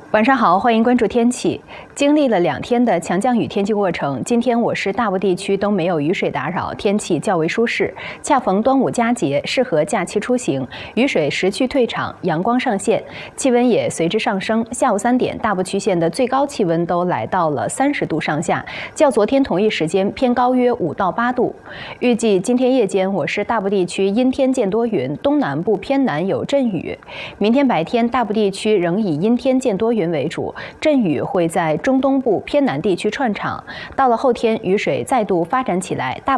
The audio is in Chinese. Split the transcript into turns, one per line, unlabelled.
晚上好，欢迎关注天气。经历了2天的强降雨天气过程，今天我市大部地区都没有雨水打扰，天气较为舒适。恰逢端午佳节，适合假期出行，雨水时去退场，阳光上现，气温也随之上升。下午3点，大部区县的最高气温都来到了30度上下，较昨天同一时间偏高约5到8度。预计今天夜间，我市大部地区阴天见多云，东南部偏南有阵雨。明天白天，大部地区仍以阴天见多云为主，阵雨会在中东部偏南地区串场。到了后天，雨水再度发展起来，大